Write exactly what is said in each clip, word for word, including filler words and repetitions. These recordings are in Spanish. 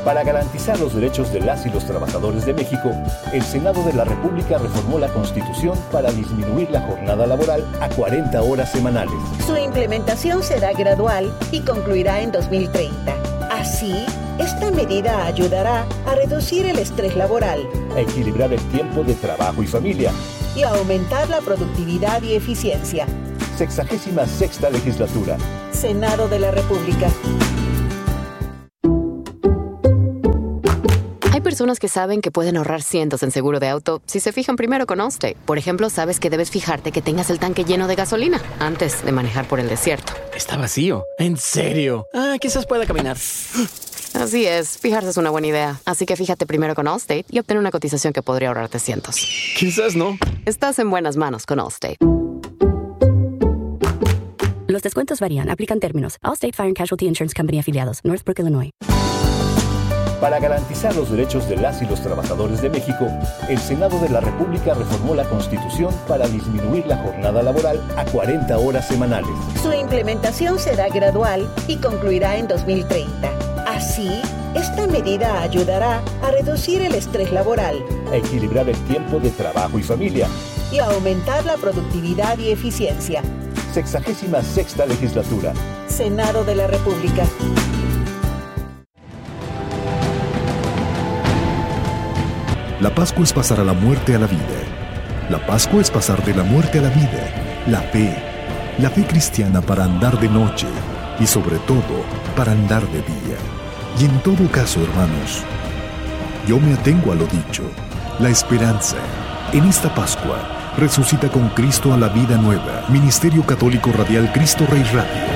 Para garantizar los derechos de las y los trabajadores de México, el Senado de la República reformó la Constitución para disminuir la jornada laboral a cuarenta horas semanales. Su implementación será gradual y concluirá en dos mil treinta. Así, esta medida ayudará a reducir el estrés laboral, a equilibrar el tiempo de trabajo y familia y a aumentar la productividad y eficiencia. Sexagésima sexta legislatura. Senado de la República. Hay personas que saben que pueden ahorrar cientos en seguro de auto si se fijan primero con Allstate. Por ejemplo, sabes que debes fijarte que tengas el tanque lleno de gasolina antes de manejar por el desierto. Está vacío. ¿En serio? Ah, quizás pueda caminar. Así es, fijarse es una buena idea. Así que fíjate primero con Allstate y obtén una cotización que podría ahorrarte cientos. Quizás no. Estás en buenas manos con Allstate. Los descuentos varían. Aplican términos. Allstate Fire and Casualty Insurance Company afiliados. Northbrook, Illinois. Para garantizar los derechos de las y los trabajadores de México, el Senado de la República reformó la Constitución para disminuir la jornada laboral a cuarenta horas semanales. Su implementación será gradual y concluirá en dos mil treinta. Así, esta medida ayudará a reducir el estrés laboral, a equilibrar el tiempo de trabajo y familia y a aumentar la productividad y eficiencia. Sexagésima sexta legislatura. Senado de la República. La Pascua es pasar a la muerte a la vida. La Pascua es pasar de la muerte a la vida. La fe. La fe cristiana para andar de noche y sobre todo para andar de día. Y en todo caso, hermanos, yo me atengo a lo dicho. La esperanza. En esta Pascua, resucita con Cristo a la vida nueva. Ministerio Católico Radial Cristo Rey Radio.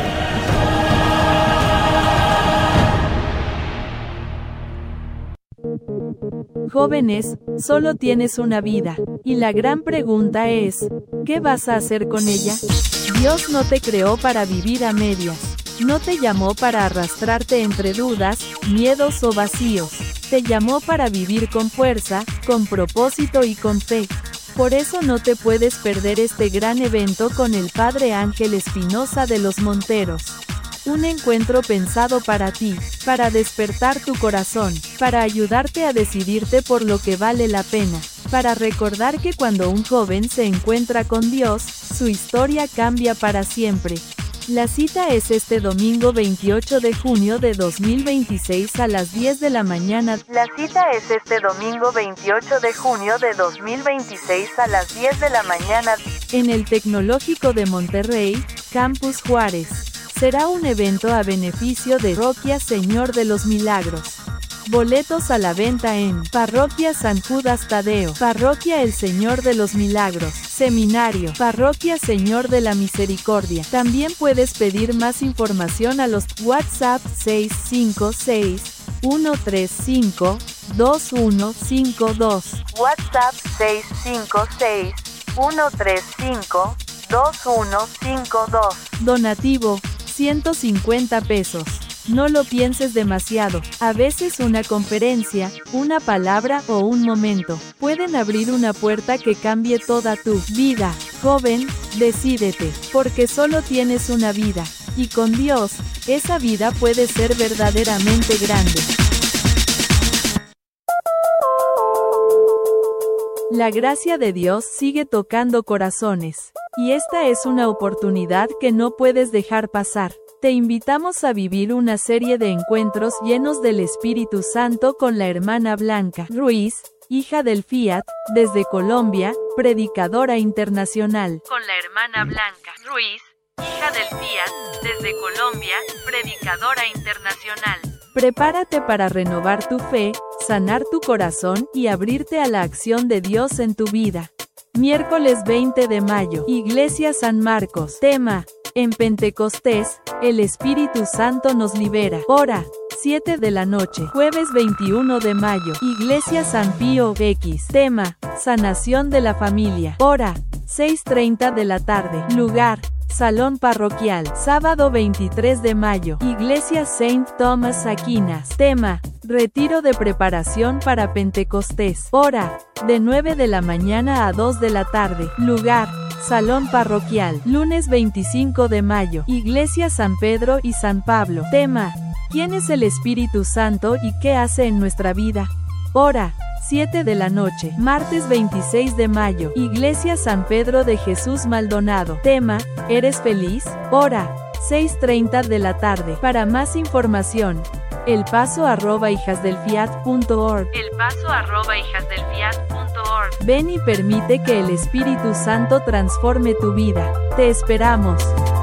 Jóvenes, solo tienes una vida, y la gran pregunta es, ¿qué vas a hacer con ella? Dios no te creó para vivir a medias, no te llamó para arrastrarte entre dudas, miedos o vacíos, te llamó para vivir con fuerza, con propósito y con fe. Por eso no te puedes perder este gran evento con el Padre Ángel Espinosa de los Monteros. Un encuentro pensado para ti, para despertar tu corazón, para ayudarte a decidirte por lo que vale la pena, para recordar que cuando un joven se encuentra con Dios, su historia cambia para siempre. La cita es este domingo veintiocho de junio de dos mil veintiséis a las diez de la mañana. La cita es este domingo veintiocho de junio de dos mil veintiséis a las diez de la mañana en el Tecnológico de Monterrey, Campus Juárez. Será un evento a beneficio de Parroquia Señor de los Milagros. Boletos a la venta en Parroquia San Judas Tadeo, Parroquia El Señor de los Milagros, Seminario, Parroquia Señor de la Misericordia. También puedes pedir más información a los WhatsApp seis cinco seis, uno tres cinco, dos uno cinco dos. WhatsApp seis cinco seis, uno tres cinco, dos uno cinco dos. Donativo ciento cincuenta pesos. No lo pienses demasiado. A veces una conferencia, una palabra o un momento pueden abrir una puerta que cambie toda tu vida. Joven, decídete, porque solo tienes una vida, y con Dios, esa vida puede ser verdaderamente grande. La gracia de Dios sigue tocando corazones, y esta es una oportunidad que no puedes dejar pasar. Te invitamos a vivir una serie de encuentros llenos del Espíritu Santo con la hermana Blanca Ruiz, hija del Fiat, desde Colombia, predicadora internacional. Con la hermana Blanca Ruiz, hija del Fiat, desde Colombia, predicadora internacional. Prepárate para renovar tu fe, sanar tu corazón y abrirte a la acción de Dios en tu vida. Miércoles veinte de mayo, Iglesia San Marcos. Tema: en Pentecostés, el Espíritu Santo nos libera. Hora: siete de la noche. Jueves veintiuno de mayo, Iglesia San Pío X. Tema: sanación de la familia. Hora: seis treinta de la tarde. Lugar: Salón Parroquial. Sábado veintitrés de mayo, Iglesia Saint Thomas Aquinas. Tema: retiro de preparación para Pentecostés. Hora: de nueve de la mañana a dos de la tarde. Lugar: Salón Parroquial. Lunes veinticinco de mayo, Iglesia San Pedro y San Pablo. Tema: ¿Quién es el Espíritu Santo y qué hace en nuestra vida? Hora, siete de la noche, martes veintiséis de mayo, Iglesia San Pedro de Jesús Maldonado. Tema, ¿eres feliz? Hora, seis treinta de la tarde. Para más información, elpaso arroba hijasdelfiat punto org. elpaso arroba hijasdelfiat punto org. Ven y permite que el Espíritu Santo transforme tu vida. Te esperamos.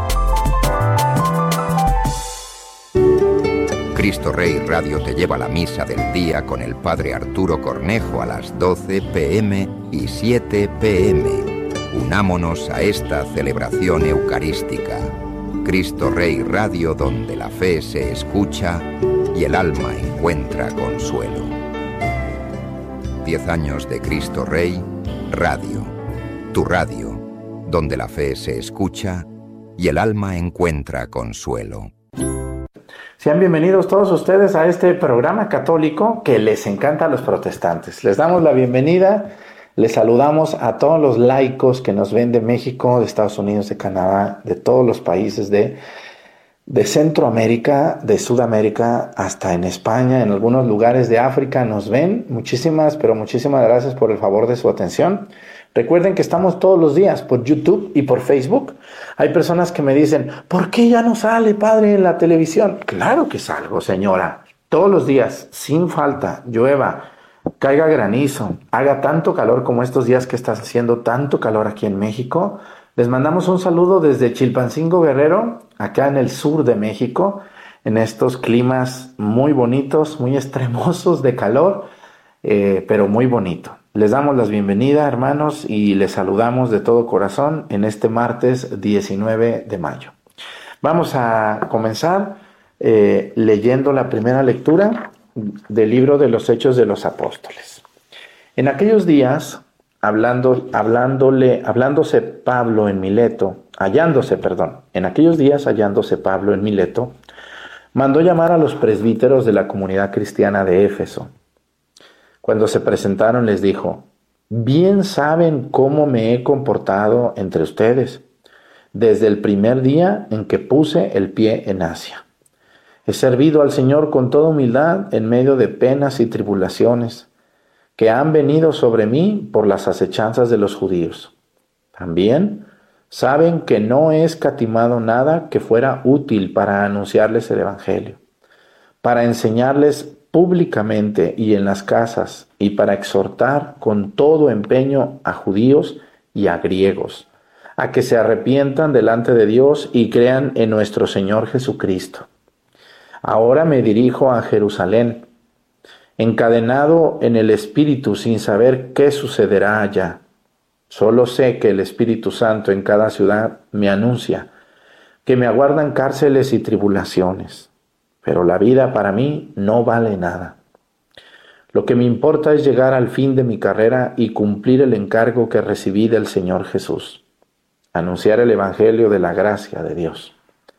Cristo Rey Radio te lleva la misa del día con el Padre Arturo Cornejo a las doce pe eme y siete pe eme. Unámonos a esta celebración eucarística. Cristo Rey Radio, donde la fe se escucha y el alma encuentra consuelo. Diez años de Cristo Rey Radio. Tu radio, donde la fe se escucha y el alma encuentra consuelo. Sean bienvenidos todos ustedes a este programa católico que les encanta a los protestantes. Les damos la bienvenida, les saludamos a todos los laicos que nos ven de México, de Estados Unidos, de Canadá, de todos los países de, de Centroamérica, de Sudamérica, hasta en España, en algunos lugares de África nos ven. Muchísimas, pero muchísimas gracias por el favor de su atención. Recuerden que estamos todos los días por YouTube y por Facebook. Hay personas que me dicen, ¿por qué ya no sale, padre, en la televisión? Claro que salgo, señora. Todos los días, sin falta, llueva, caiga granizo, haga tanto calor como estos días que está haciendo tanto calor aquí en México. Les mandamos un saludo desde Chilpancingo, Guerrero, acá en el sur de México, en estos climas muy bonitos, muy extremosos de calor, eh, pero muy bonito. Les damos las bienvenidas, hermanos, y les saludamos de todo corazón en este martes diecinueve de mayo. Vamos a comenzar eh, leyendo la primera lectura del libro de los Hechos de los Apóstoles. En aquellos días, hablando, hablándole, hablándose Pablo en Mileto, hallándose, perdón, en aquellos días hallándose Pablo en Mileto, mandó llamar a los presbíteros de la comunidad cristiana de Éfeso. Cuando se presentaron les dijo, bien saben cómo me he comportado entre ustedes desde el primer día en que puse el pie en Asia. He servido al Señor con toda humildad en medio de penas y tribulaciones que han venido sobre mí por las acechanzas de los judíos. También saben que no he escatimado nada que fuera útil para anunciarles el Evangelio, para enseñarles públicamente y en las casas, y para exhortar con todo empeño a judíos y a griegos, a que se arrepientan delante de Dios y crean en nuestro Señor Jesucristo. Ahora me dirijo a Jerusalén, encadenado en el Espíritu sin saber qué sucederá allá. Solo sé que el Espíritu Santo en cada ciudad me anuncia que me aguardan cárceles y tribulaciones. Pero la vida para mí no vale nada. Lo que me importa es llegar al fin de mi carrera y cumplir el encargo que recibí del Señor Jesús, anunciar el Evangelio de la gracia de Dios.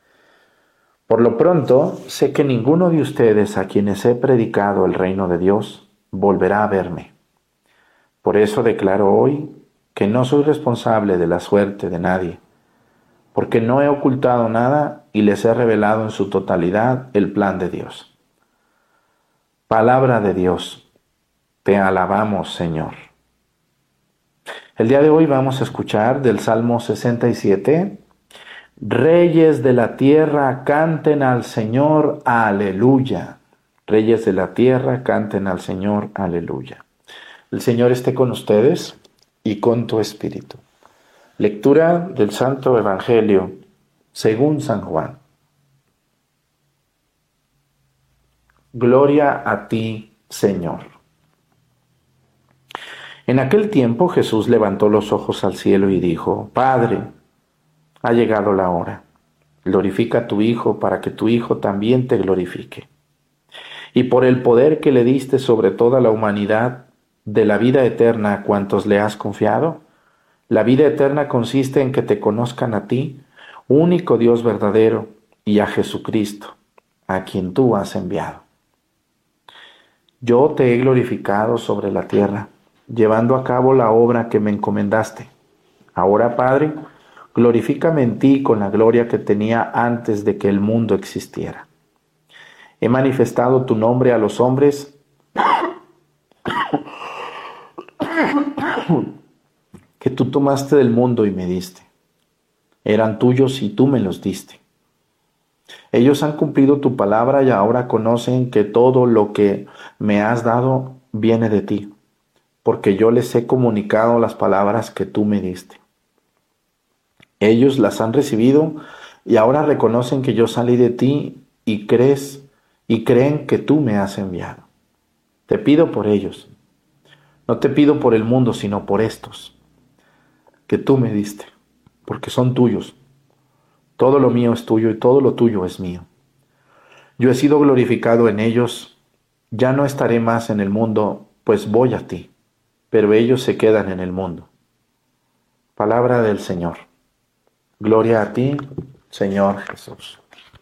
Por lo pronto, sé que ninguno de ustedes a quienes he predicado el reino de Dios volverá a verme. Por eso declaro hoy que no soy responsable de la suerte de nadie, porque no he ocultado nada y les he revelado en su totalidad el plan de Dios. Palabra de Dios, te alabamos, Señor. El día de hoy vamos a escuchar del Salmo sesenta y siete, Reyes de la tierra, canten al Señor, aleluya. Reyes de la tierra, canten al Señor, aleluya. El Señor esté con ustedes y con tu espíritu. Lectura del Santo Evangelio según San Juan. Gloria a ti, Señor. En aquel tiempo Jesús levantó los ojos al cielo y dijo, Padre, ha llegado la hora. Glorifica a tu Hijo para que tu Hijo también te glorifique. Y por el poder que le diste sobre toda la humanidad, de la vida eterna a cuantos le has confiado, la vida eterna consiste en que te conozcan a ti, único Dios verdadero, y a Jesucristo, a quien tú has enviado. Yo te he glorificado sobre la tierra, llevando a cabo la obra que me encomendaste. Ahora, Padre, glorifícame en ti con la gloria que tenía antes de que el mundo existiera. He manifestado tu nombre a los hombres que tú tomaste del mundo y me diste. Eran tuyos y tú me los diste. Ellos han cumplido tu palabra y ahora conocen que todo lo que me has dado viene de ti, porque yo les he comunicado las palabras que tú me diste. Ellos las han recibido y ahora reconocen que yo salí de ti y crees y creen que tú me has enviado. Te pido por ellos. No te pido por el mundo, sino por estos que tú me diste, porque son tuyos. Todo lo mío es tuyo y todo lo tuyo es mío. Yo he sido glorificado en ellos, ya no estaré más en el mundo, pues voy a ti, pero ellos se quedan en el mundo. Palabra del Señor. Gloria a ti, Señor Jesús.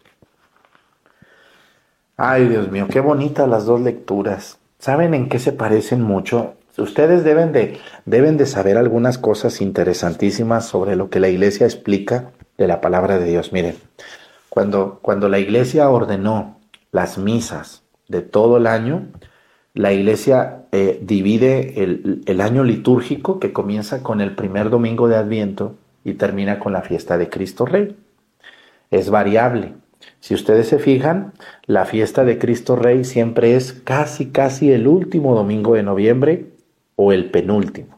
Ay, Dios mío, qué bonitas las dos lecturas. ¿Saben en qué se parecen mucho? Ustedes deben de, deben de saber algunas cosas interesantísimas sobre lo que la Iglesia explica de la palabra de Dios. Miren, cuando, cuando la Iglesia ordenó las misas de todo el año, la Iglesia eh, divide el, el año litúrgico, que comienza con el primer domingo de Adviento y termina con la fiesta de Cristo Rey. Es variable. Si ustedes se fijan, la fiesta de Cristo Rey siempre es casi, casi el último domingo de noviembre o el penúltimo.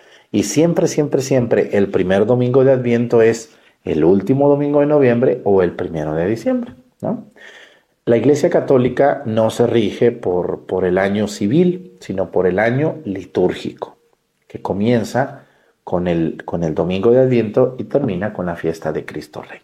Y siempre, siempre, siempre el primer domingo de Adviento es el último domingo de noviembre o el primero de diciembre, ¿no? La Iglesia Católica no se rige por, por el año civil, sino por el año litúrgico, que comienza con el, con el domingo de Adviento y termina con la fiesta de Cristo Rey.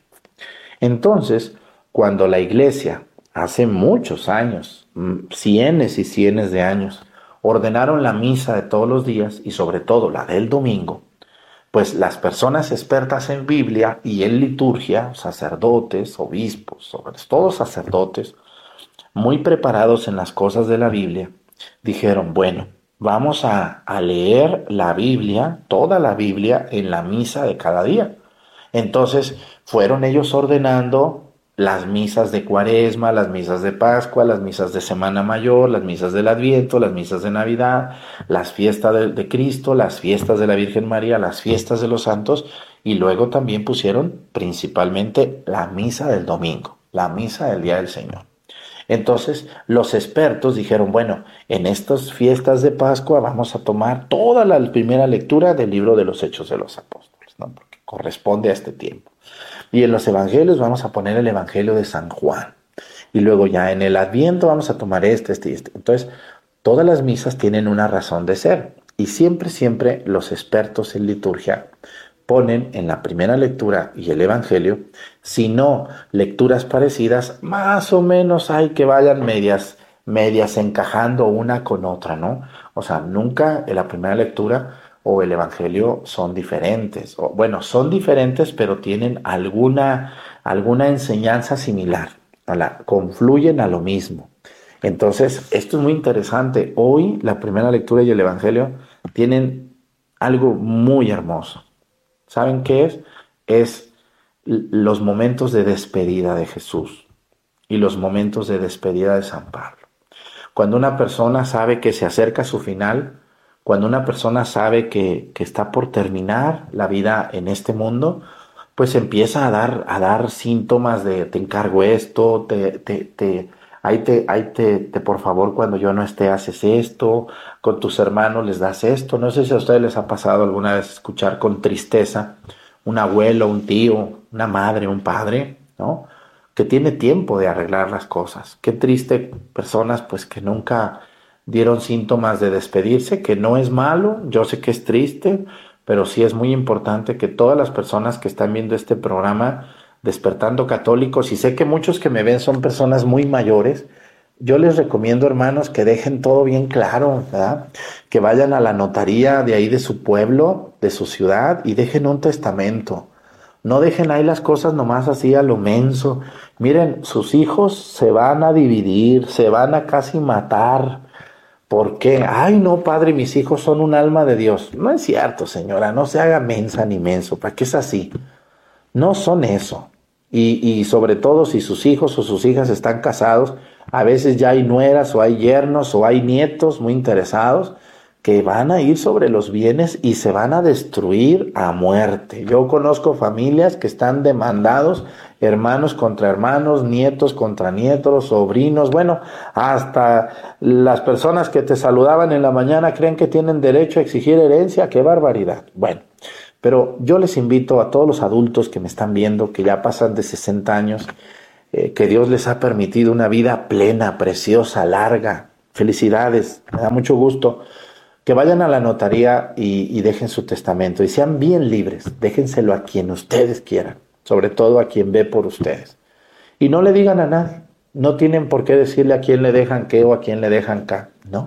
Entonces, cuando la Iglesia, hace muchos años, cienes y cienes de años, ordenaron la misa de todos los días y sobre todo la del domingo, pues las personas expertas en Biblia y en liturgia, sacerdotes, obispos, sobre todo sacerdotes, muy preparados en las cosas de la Biblia, dijeron, bueno, vamos a, a leer la Biblia, toda la Biblia, en la misa de cada día. Entonces fueron ellos ordenando las misas de Cuaresma, las misas de Pascua, las misas de Semana Mayor, las misas del Adviento, las misas de Navidad, las fiestas de, de Cristo, las fiestas de la Virgen María, las fiestas de los santos, y luego también pusieron principalmente la misa del domingo, la misa del Día del Señor. Entonces los expertos dijeron, bueno, en estas fiestas de Pascua vamos a tomar toda la primera lectura del libro de los Hechos de los Apóstoles, ¿no? Porque corresponde a este tiempo. Y en los evangelios vamos a poner el evangelio de San Juan. Y luego ya en el Adviento vamos a tomar este, este y este. Entonces, todas las misas tienen una razón de ser. Y siempre, siempre los expertos en liturgia ponen en la primera lectura y el evangelio, si no lecturas parecidas, más o menos hay que vayan medias, medias encajando una con otra, ¿no? O sea, nunca en la primera lectura o el evangelio son diferentes, o bueno, son diferentes, pero tienen alguna, alguna enseñanza similar, a la, confluyen a lo mismo. Entonces, esto es muy interesante. Hoy la primera lectura y el evangelio tienen algo muy hermoso. ¿Saben qué es? Es los momentos de despedida de Jesús y los momentos de despedida de San Pablo. Cuando una persona sabe que se acerca a su final, cuando una persona sabe que, que está por terminar la vida en este mundo, pues empieza a dar, a dar síntomas de te encargo esto, te, te, te, ahí te, ahí te, te, por favor, cuando yo no esté haces esto, con tus hermanos les das esto. No sé si a ustedes les ha pasado alguna vez escuchar con tristeza un abuelo, un tío, una madre, un padre, ¿no? Que tiene tiempo de arreglar las cosas. Qué triste personas pues que nunca dieron síntomas de despedirse, que no es malo, yo sé que es triste, pero sí es muy importante que todas las personas que están viendo este programa, Despertando Católicos, y sé que muchos que me ven son personas muy mayores, yo les recomiendo, hermanos, que dejen todo bien claro, ¿verdad? Que vayan a la notaría de ahí de su pueblo, de su ciudad, y dejen un testamento. No dejen ahí las cosas nomás así a lo menso. Miren, sus hijos se van a dividir, se van a casi matar. ¿Por qué? Ay, no, padre, mis hijos son un alma de Dios. No es cierto, señora, no se haga mensa ni menso. ¿Para qué es así? No son eso. Y, y sobre todo si sus hijos o sus hijas están casados, a veces ya hay nueras o hay yernos o hay nietos muy interesados que van a ir sobre los bienes y se van a destruir a muerte. Yo conozco familias que están demandados, hermanos contra hermanos, nietos contra nietos, sobrinos, bueno, hasta las personas que te saludaban en la mañana creen que tienen derecho a exigir herencia. ¡Qué barbaridad! Bueno, pero yo les invito a todos los adultos que me están viendo, que ya pasan de sesenta años, eh, que Dios les ha permitido una vida plena, preciosa, larga. Felicidades, me da mucho gusto. Que vayan a la notaría y, y dejen su testamento y sean bien libres. Déjenselo a quien ustedes quieran, sobre todo a quien ve por ustedes. Y no le digan a nadie. No tienen por qué decirle a quién le dejan qué o a quién le dejan acá. No.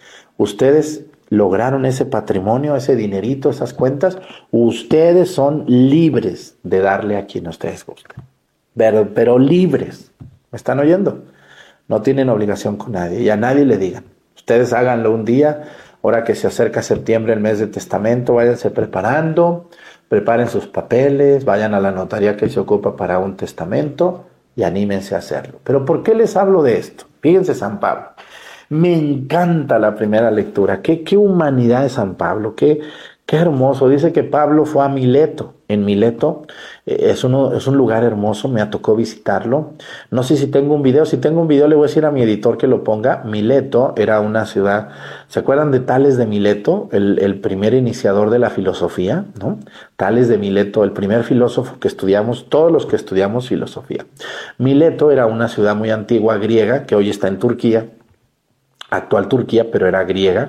Ustedes lograron ese patrimonio, ese dinerito, esas cuentas. Ustedes son libres de darle a quien ustedes gusten. Pero, pero libres. ¿Me están oyendo? No tienen obligación con nadie y a nadie le digan. Ustedes háganlo un día. Ahora que se acerca septiembre, el mes de testamento, váyanse preparando, preparen sus papeles, vayan a la notaría que se ocupa para un testamento y anímense a hacerlo. ¿Pero por qué les hablo de esto? Fíjense San Pablo. Me encanta la primera lectura. Qué, qué humanidad de San Pablo, qué, qué hermoso. Dice que Pablo fue a Mileto. En Mileto eh, es, uno, es un lugar hermoso, me tocó visitarlo. No sé si tengo un video, si tengo un video le voy a decir a mi editor que lo ponga. Mileto era una ciudad, ¿se acuerdan de Tales de Mileto? El, el primer iniciador de la filosofía, ¿no? Tales de Mileto, el primer filósofo que estudiamos, todos los que estudiamos filosofía. Mileto era una ciudad muy antigua griega que hoy está en Turquía, actual Turquía, pero era griega.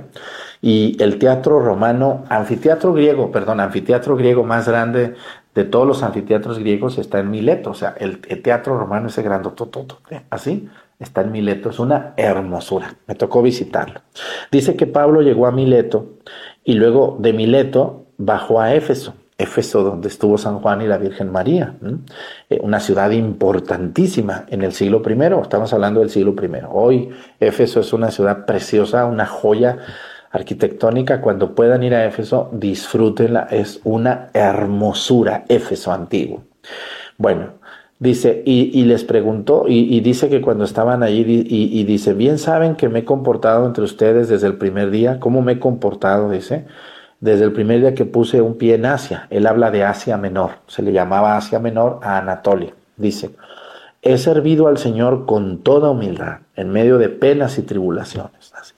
Y el teatro romano, anfiteatro griego, perdón, anfiteatro griego más grande de todos los anfiteatros griegos está en Mileto. O sea, el, el teatro romano ese grandotototo, ¿eh? Así, está en Mileto. Es una hermosura. Me tocó visitarlo. Dice que Pablo llegó a Mileto y luego de Mileto bajó a Éfeso. Éfeso, donde estuvo San Juan y la Virgen María, ¿eh? Una ciudad importantísima en el siglo primero. Estamos hablando del siglo primero. Hoy Éfeso es una ciudad preciosa, una joya arquitectónica. Cuando puedan ir a Éfeso, disfrútenla, es una hermosura, Éfeso antiguo. Bueno, dice, y, y les preguntó, y, y dice que cuando estaban allí, y, y dice, bien saben que me he comportado entre ustedes desde el primer día. ¿Cómo me he comportado? Dice, desde el primer día que puse un pie en Asia. Él habla de Asia Menor, se le llamaba Asia Menor a Anatolia. Dice, he servido al Señor con toda humildad, en medio de penas y tribulaciones. Así.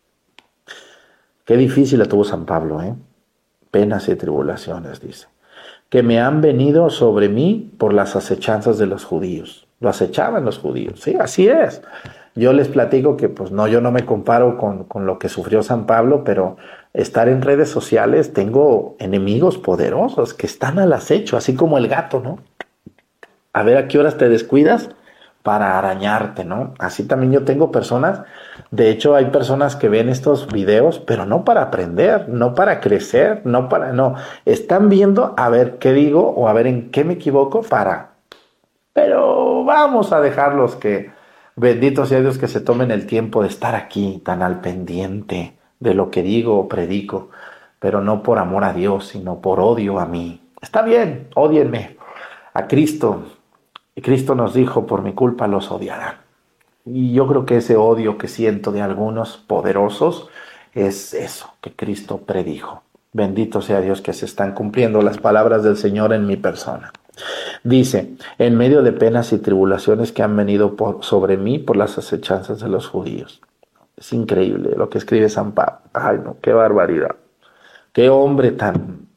Qué difícil la tuvo San Pablo, ¿eh? Penas y tribulaciones, dice. Que me han venido sobre mí por las acechanzas de los judíos. Lo acechaban los judíos, sí, así es. Yo les platico que, pues no, yo no me comparo con, con lo que sufrió San Pablo, pero estar en redes sociales, tengo enemigos poderosos que están al acecho, así como el gato, ¿no? A ver a qué horas te descuidas para arañarte, ¿no? Así también yo tengo personas, de hecho hay personas que ven estos videos, pero no para aprender, no para crecer, no para, no, están viendo a ver qué digo o a ver en qué me equivoco para, pero vamos a dejarlos que, bendito sea Dios, que se tomen el tiempo de estar aquí tan al pendiente de lo que digo o predico, pero no por amor a Dios, sino por odio a mí. Está bien, ódienme a Cristo. Y Cristo nos dijo, por mi culpa los odiarán. Y yo creo que ese odio que siento de algunos poderosos es eso que Cristo predijo. Bendito sea Dios que se están cumpliendo las palabras del Señor en mi persona. Dice, en medio de penas y tribulaciones que han venido por, sobre mí por las acechanzas de los judíos. Es increíble lo que escribe San Pablo. Ay, no, qué barbaridad. Qué hombre tan...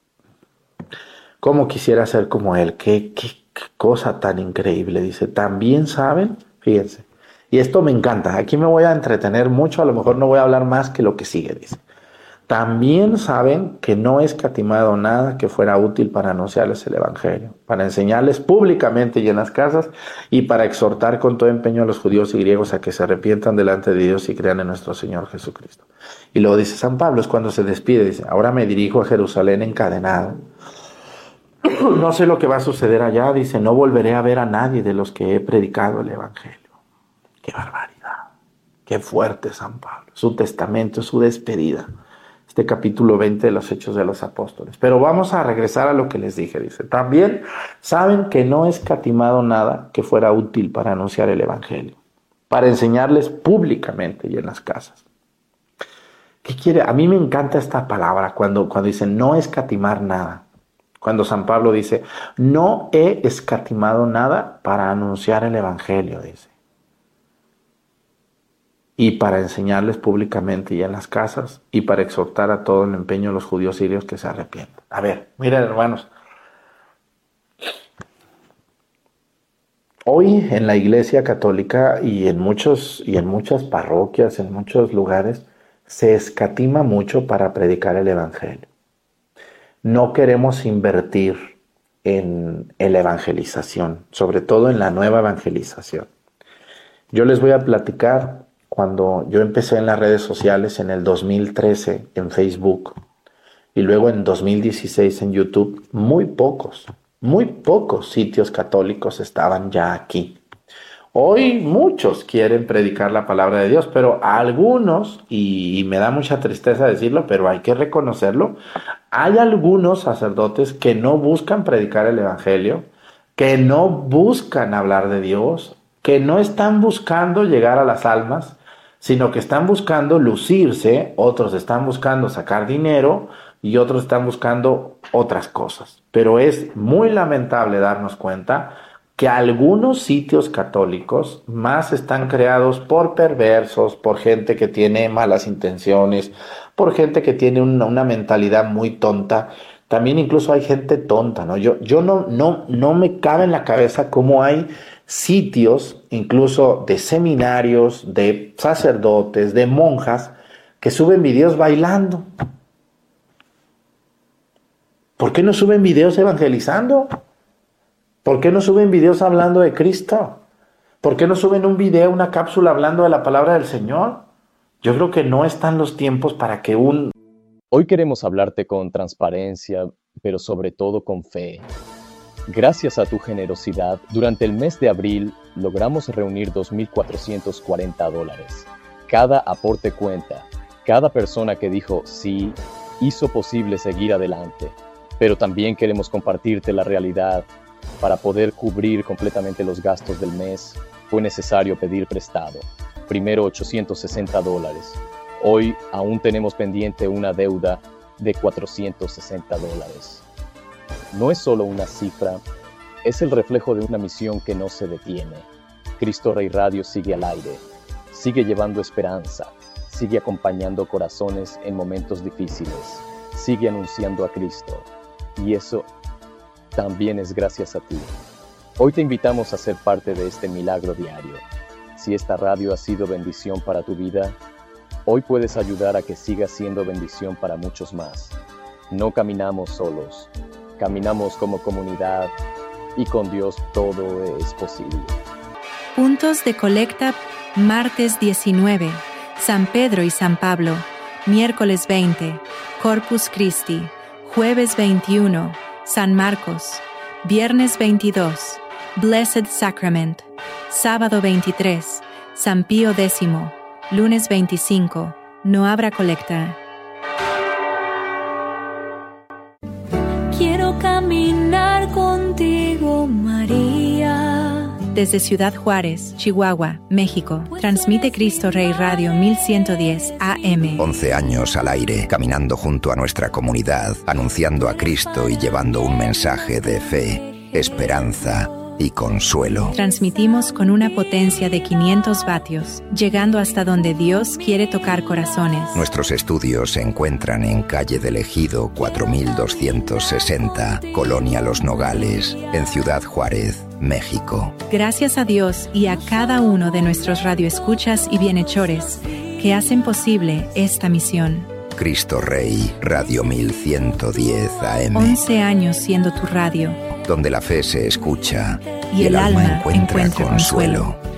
¿Cómo quisiera ser como él? Qué, qué, qué cosa tan increíble. Dice, también saben, fíjense. Y esto me encanta. Aquí me voy a entretener mucho. A lo mejor no voy a hablar más que lo que sigue, dice. También saben que no he escatimado nada que fuera útil para anunciarles el Evangelio, para enseñarles públicamente y en las casas, y para exhortar con todo empeño a los judíos y griegos a que se arrepientan delante de Dios y crean en nuestro Señor Jesucristo. Y luego dice San Pablo, es cuando se despide, dice, ahora me dirijo a Jerusalén encadenado. No sé lo que va a suceder allá, dice, no volveré a ver a nadie de los que he predicado el Evangelio. ¡Qué barbaridad! ¡Qué fuerte San Pablo! Su testamento, su despedida. este capítulo veinte de los Hechos de los Apóstoles. Pero vamos a regresar a lo que les dije. Dice, también saben que no he escatimado nada que fuera útil para anunciar el Evangelio, para enseñarles públicamente y en las casas. ¿Qué quiere? A mí me encanta esta palabra cuando, cuando dice no escatimar nada. Cuando San Pablo dice, no he escatimado nada para anunciar el Evangelio, dice. Y para enseñarles públicamente y en las casas, y para exhortar a todo el empeño de los judíos sirios que se arrepientan. A ver, miren hermanos. Hoy en la Iglesia Católica y en, muchos, y en muchas parroquias, en muchos lugares, se escatima mucho para predicar el Evangelio. No queremos invertir en, en la evangelización, sobre todo en la nueva evangelización. Yo les voy a platicar cuando yo empecé en las redes sociales en el dos mil trece en Facebook y luego en dos mil dieciséis en YouTube, muy pocos, muy pocos sitios católicos estaban ya aquí. Hoy muchos quieren predicar la palabra de Dios, pero a algunos, y, y me da mucha tristeza decirlo, pero hay que reconocerlo, hay algunos sacerdotes que no buscan predicar el Evangelio, que no buscan hablar de Dios, que no están buscando llegar a las almas, sino que están buscando lucirse, otros están buscando sacar dinero y otros están buscando otras cosas. Pero es muy lamentable darnos cuenta que algunos sitios católicos más están creados por perversos, por gente que tiene malas intenciones, por gente que tiene una, una mentalidad muy tonta. También incluso hay gente tonta, ¿no? Yo, yo no, no, no me cabe en la cabeza cómo hay sitios, incluso de seminarios, de sacerdotes, de monjas, que suben videos bailando. ¿Por qué no suben videos evangelizando? ¿Por qué no suben videos hablando de Cristo? ¿Por qué no suben un video, una cápsula hablando de la palabra del Señor? Yo creo que no están los tiempos para que un... Hoy queremos hablarte con transparencia, pero sobre todo con fe. Gracias a tu generosidad, durante el mes de abril logramos reunir dos mil cuatrocientos cuarenta dólares. Cada aporte cuenta. Cada persona que dijo sí hizo posible seguir adelante. Pero también queremos compartirte la realidad. Para poder cubrir completamente los gastos del mes, fue necesario pedir prestado. Primero ochocientos sesenta dólares. Hoy aún tenemos pendiente una deuda de cuatrocientos sesenta dólares. No es solo una cifra, es el reflejo de una misión que no se detiene. Cristo Rey Radio sigue al aire, sigue llevando esperanza, sigue acompañando corazones en momentos difíciles, sigue anunciando a Cristo. Y eso también es gracias a ti. Hoy te invitamos a ser parte de este milagro diario. Si esta radio ha sido bendición para tu vida, hoy puedes ayudar a que siga siendo bendición para muchos más. No caminamos solos, caminamos como comunidad y con Dios todo es posible. Puntos de colecta, martes diecinueve, San Pedro y San Pablo, miércoles veinte, Corpus Christi, jueves veintiuno, San Marcos, viernes veintidós, Blessed Sacrament, sábado veintitrés, San Pío X, lunes veinticinco, no habrá colecta. Quiero caminar contigo, María. Desde Ciudad Juárez, Chihuahua, México, transmite Cristo Rey Radio mil ciento diez A M. once años al aire, caminando junto a nuestra comunidad, anunciando a Cristo y llevando un mensaje de fe, esperanza y consuelo. Transmitimos con una potencia de quinientos vatios, llegando hasta donde Dios quiere tocar corazones. Nuestros estudios se encuentran en calle del Ejido cuatro mil doscientos sesenta, Colonia Los Nogales, en Ciudad Juárez, México. Gracias a Dios y a cada uno de nuestros radioescuchas y bienhechores que hacen posible esta misión. Cristo Rey, Radio mil ciento diez A M. once años siendo tu radio. Donde la fe se escucha y, y el, el alma encuentra, encuentra consuelo. consuelo.